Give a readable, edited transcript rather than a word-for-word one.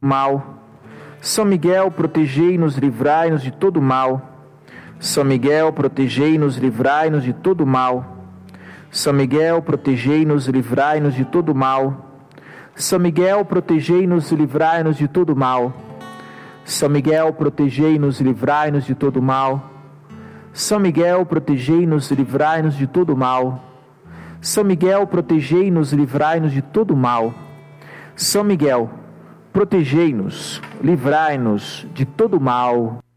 mal. São Miguel, protegei-nos, livrai-nos de todo mal. São Miguel, protegei-nos, livrai-nos de todo mal. São Miguel, protegei-nos, livrai-nos de todo mal. São Miguel, protegei-nos, livrai-nos de todo mal. São Miguel, protegei-nos, livrai-nos de todo mal. São Miguel, protegei-nos, livrai-nos de todo mal. São Miguel, protegei-nos, livrai-nos de todo mal. São Miguel, protegei-nos, livrai-nos de todo mal.